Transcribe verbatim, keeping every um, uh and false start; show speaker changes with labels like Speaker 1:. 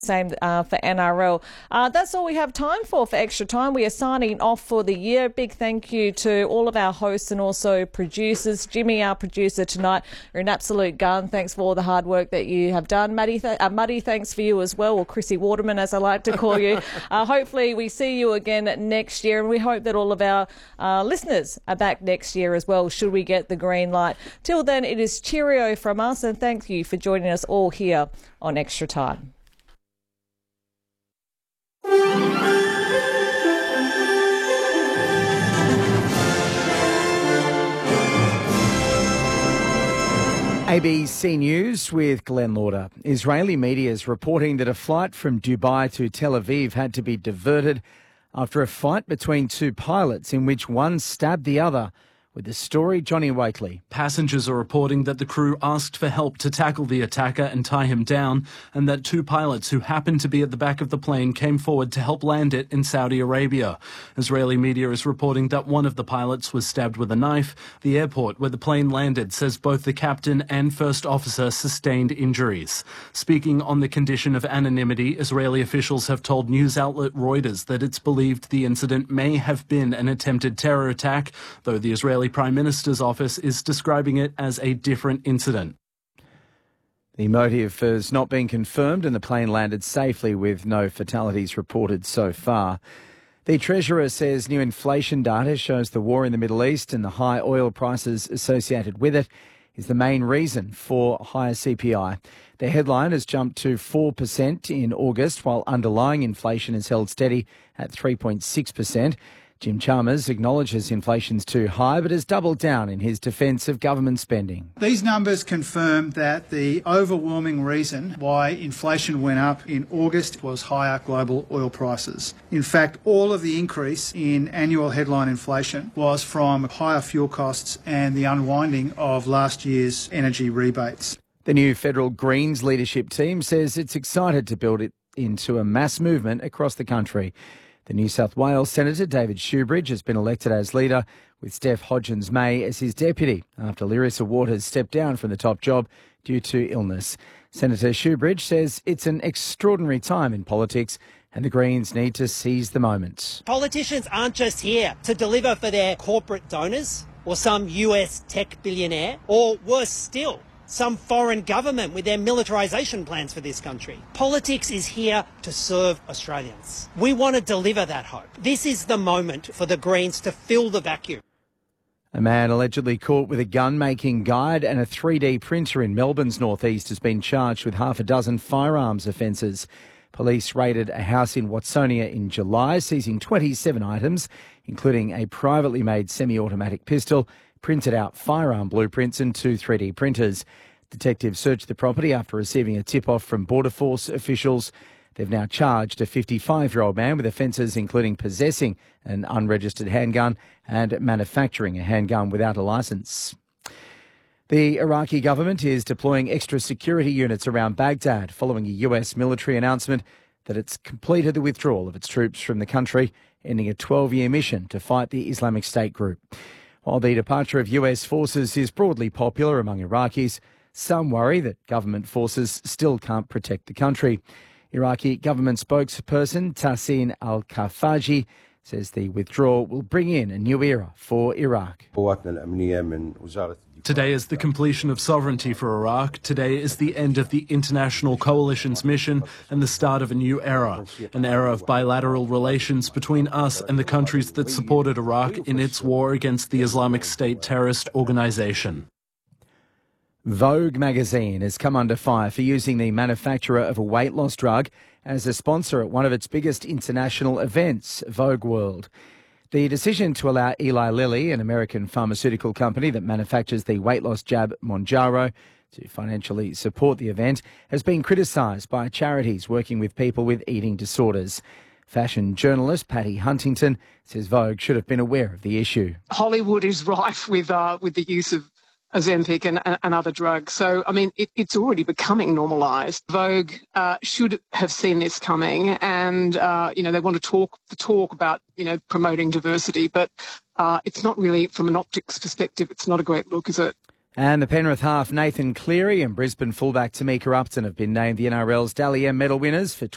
Speaker 1: Same uh, for N R L. Uh, that's all we have time for for Extra Time. We are signing off for the year. Big thank you to all of our hosts and also producers. Jimmy, our producer tonight, you're an absolute gun. Thanks for all the hard work that you have done. Muddy, th- uh, Muddy thanks for you as well, or Chrissy Waterman as I like to call you. uh, hopefully we see you again next year, and we hope that all of our uh, listeners are back next year as well, should we get the green light. Till then, it is cheerio from us, and thank you for joining us all here on Extra Time.
Speaker 2: A B C News with Glenn Lauder. Israeli media is reporting that a flight from Dubai to Tel Aviv had to be diverted after a fight between two pilots in which one stabbed the other. With the story, Johnny Wakely.
Speaker 3: Passengers are reporting that the crew asked for help to tackle the attacker and tie him down, and that two pilots who happened to be at the back of the plane came forward to help land it in Saudi Arabia. Israeli media is reporting that one of the pilots was stabbed with a knife. The airport where the plane landed says both the captain and first officer sustained injuries. Speaking on the condition of anonymity, Israeli officials have told news outlet Reuters that it's believed the incident may have been an attempted terror attack, though the Israeli Prime Minister's office is describing it as a different incident.
Speaker 2: The motive has not been confirmed and the plane landed safely with no fatalities reported so far. The Treasurer says new inflation data shows the war in the Middle East and the high oil prices associated with it is the main reason for higher C P I. The headline has jumped to four percent in August, while underlying inflation has held steady at three point six percent. Jim Chalmers acknowledges inflation's too high, but has doubled down in his defence of government spending.
Speaker 4: These numbers confirm that the overwhelming reason why inflation went up in August was higher global oil prices. In fact, all of the increase in annual headline inflation was from higher fuel costs and the unwinding of last year's energy rebates.
Speaker 2: The new federal Greens leadership team says it's excited to build it into a mass movement across the country. The New South Wales Senator David Shoebridge has been elected as leader, with Steph Hodgins-May as his deputy after Larissa Waters stepped down from the top job due to illness. Senator Shoebridge says it's an extraordinary time in politics and the Greens need to seize the moment.
Speaker 5: Politicians aren't just here to deliver for their corporate donors or some U S tech billionaire, or worse still, some foreign government with their militarisation plans for this country. Politics is here to serve Australians. We want to deliver that hope. This is the moment for the Greens to fill the vacuum.
Speaker 2: A man allegedly caught with a gun-making guide and a three D printer in Melbourne's northeast has been charged with half a dozen firearms offences. Police raided a house in Watsonia in July, seizing twenty-seven items, including a privately made semi-automatic pistol, printed out firearm blueprints and two three D printers. Detectives searched the property after receiving a tip-off from Border Force officials. They've now charged a fifty-five-year-old man with offences including possessing an unregistered handgun and manufacturing a handgun without a licence. The Iraqi government is deploying extra security units around Baghdad following a U S military announcement that it's completed the withdrawal of its troops from the country, ending a twelve-year mission to fight the Islamic State group. While the departure of U S forces is broadly popular among Iraqis, some worry that government forces still can't protect the country. Iraqi government spokesperson Tahsin al-Kafaji says the withdrawal will bring in a new era for Iraq.
Speaker 3: Today is the completion of sovereignty for Iraq. Today is the end of the international coalition's mission and the start of a new era, an era of bilateral relations between us and the countries that supported Iraq in its war against the Islamic State terrorist organisation.
Speaker 2: Vogue magazine has come under fire for using the manufacturer of a weight loss drug as a sponsor at one of its biggest international events, Vogue World. The decision to allow Eli Lilly, an American pharmaceutical company that manufactures the weight loss jab Mounjaro, to financially support the event, has been criticised by charities working with people with eating disorders. Fashion journalist Patty Huntington says Vogue should have been aware of the issue.
Speaker 6: Hollywood is rife with uh, with the use of Ozempic and, and other drugs. So, I mean, it, it's already becoming normalised. Vogue uh, should have seen this coming and, uh, you know, they want to talk the talk about, you know, promoting diversity, but uh, it's not really, from an optics perspective, it's not a great look, is it?
Speaker 2: And the Penrith half Nathan Cleary and Brisbane fullback Tamika Upton have been named the N R L's Dally M medal winners for